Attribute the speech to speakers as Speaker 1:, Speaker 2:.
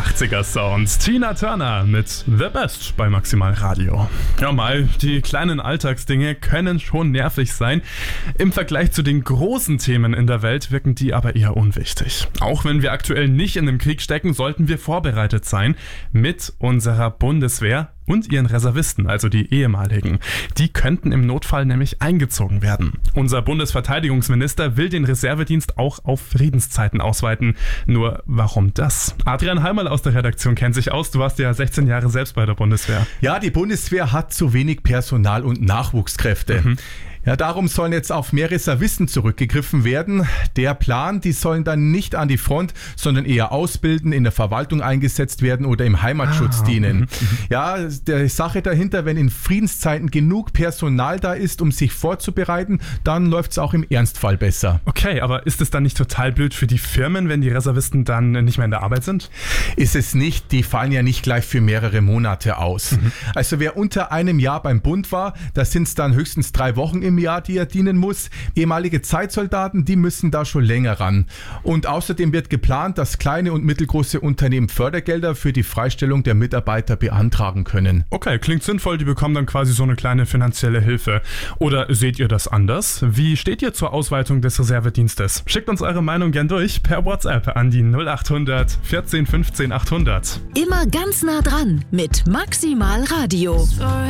Speaker 1: 80er Sounds. Tina Turner mit The Best bei Maximal Radio. Ja, mal, die kleinen Alltagsdinge können schon nervig sein. Im Vergleich zu den großen Themen in der Welt wirken die aber eher unwichtig. Auch wenn wir aktuell nicht in einem Krieg stecken, sollten wir vorbereitet sein mit unserer Bundeswehr und ihren Reservisten, also die ehemaligen. Die könnten im Notfall nämlich eingezogen werden. Unser Bundesverteidigungsminister will den Reservedienst auch auf Friedenszeiten ausweiten. Nur warum das? Adrian Heimerl aus der Redaktion kennt sich aus. Du warst ja 16 Jahre selbst bei der Bundeswehr.
Speaker 2: Ja, die Bundeswehr hat zu wenig Personal und Nachwuchskräfte. Ja, darum sollen jetzt auf mehr Reservisten zurückgegriffen werden. Der Plan, die sollen dann nicht an die Front, sondern eher ausbilden, in der Verwaltung eingesetzt werden oder im Heimatschutz dienen. Ja, der Sache dahinter, wenn in Friedenszeiten genug Personal da ist, um sich vorzubereiten, dann läuft es auch im Ernstfall besser.
Speaker 1: Okay, aber ist es dann nicht total blöd für die Firmen, wenn die Reservisten dann nicht mehr in der Arbeit sind?
Speaker 2: Ist es nicht, die fallen ja nicht gleich für mehrere Monate aus. Also wer unter einem Jahr beim Bund war, da sind es dann höchstens 3 Wochen im Jahr, die er dienen muss. Ehemalige Zeitsoldaten, die müssen da schon länger ran. Und außerdem wird geplant, dass kleine und mittelgroße Unternehmen Fördergelder für die Freistellung der Mitarbeiter beantragen können.
Speaker 1: Okay, klingt sinnvoll, die bekommen dann quasi so eine kleine finanzielle Hilfe. Oder seht ihr das anders? Wie steht ihr zur Ausweitung des Reservedienstes? Schickt uns eure Meinung gern durch per WhatsApp an die 0800 14 15 800.
Speaker 3: Immer ganz nah dran mit Maximal Radio.